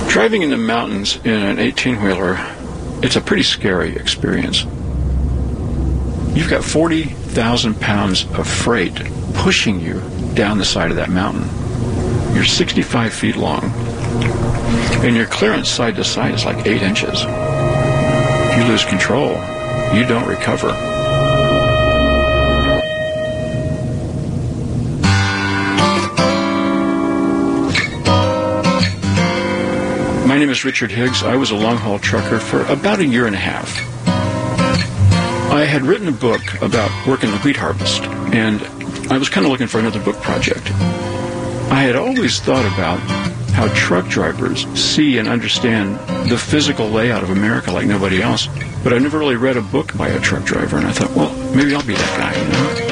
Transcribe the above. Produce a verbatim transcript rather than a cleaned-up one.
Driving in the mountains in an eighteen-wheeler, it's a pretty scary experience. You've got forty thousand pounds of freight pushing you down the side of that mountain. You're sixty-five feet long, and your clearance side to side is like eight inches. You lose control. You don't recover. My name is Richard Higgs. I was a long-haul trucker for about a year and a half. I had written a book about working the wheat harvest, and I was kind of looking for another book project. I had always thought about how truck drivers see and understand the physical layout of America like nobody else, but I never really read a book by a truck driver, and I thought, well, maybe I'll be that guy, you know?